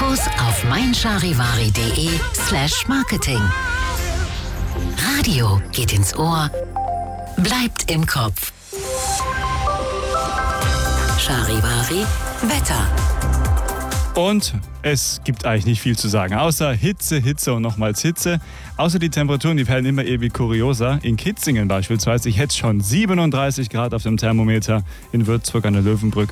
Infos auf meincharivari.de/marketing. Radio geht ins Ohr, bleibt im Kopf. Charivari Wetter. Und es gibt eigentlich nicht viel zu sagen, außer Hitze, Hitze und nochmals Hitze. Außer die Temperaturen, die werden immer ewig kurioser. In Kitzingen beispielsweise, ich hätte schon 37 Grad auf dem Thermometer, in Würzburg an der Löwenbrücke